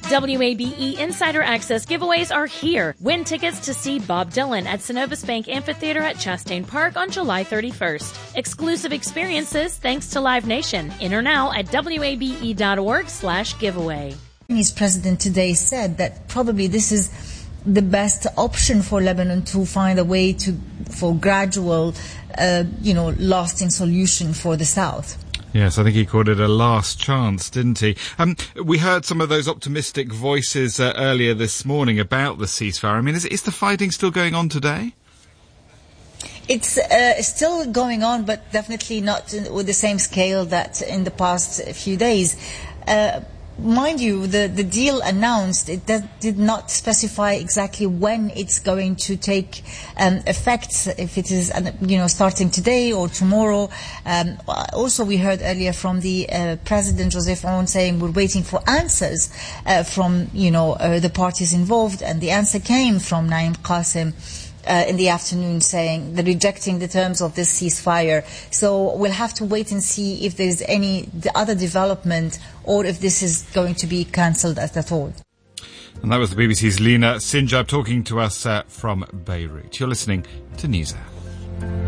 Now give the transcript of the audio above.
WABE Insider Access giveaways are here. Win tickets to see Bob Dylan at Synovus Bank Amphitheater at Chastain Park on July 31st. Exclusive experiences thanks to Live Nation. Enter now at wabe.org/giveaway. His president today said that probably this is the best option for Lebanon to find a way for gradual, lasting solution for the South. Yes, I think he called it a last chance, didn't he? We heard some of those optimistic voices earlier this morning about the ceasefire. I mean, is the fighting still going on today? It's still going on, but definitely not with the same scale that in the past few days. Mind you, the deal announced, did not specify exactly when it's going to take effect, if it is starting today or tomorrow. Also, we heard earlier from the President Joseph Aoun saying we're waiting for answers from the parties involved, and the answer came from Naim Qasim in the afternoon, saying they're rejecting the terms of this ceasefire. So we'll have to wait and see if there's any other development or if this is going to be cancelled at all. And that was the BBC's Lina Sinjab talking to us from Beirut. You're listening to Newshour.